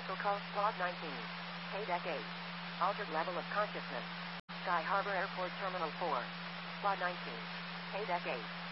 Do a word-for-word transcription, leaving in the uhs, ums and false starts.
Central Coast Squad nineteen. K-Deck eight. Altered level of consciousness. Sky Harbor Airport Terminal four. Squad nineteen. K-Deck eight.